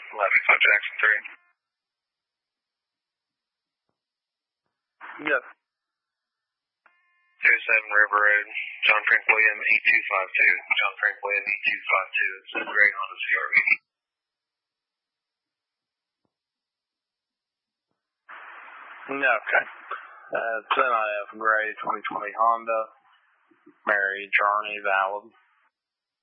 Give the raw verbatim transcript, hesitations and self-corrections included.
eleven five Jackson three. Yep. two seven River Road, John Frank William eight two five two. John Frank William eight two five two. It's a gray Honda C R V. Okay. Uh, ten I F gray twenty twenty Honda. Mary Charney, valid.